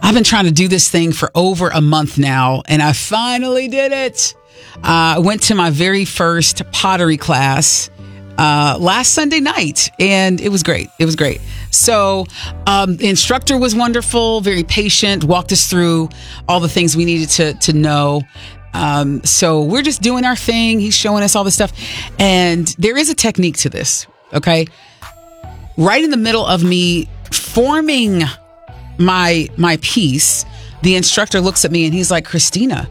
I've been trying to do this thing for over a month now, and I finally did it. I went to my very first pottery class last Sunday night, and it was great. It was great. So the instructor was wonderful, very patient, walked us through all the things we needed to know. So we're just doing our thing. He's showing us all this stuff. And there is a technique to this, okay? Right in the middle of me forming my piece, the instructor looks at me and he's like, Christina,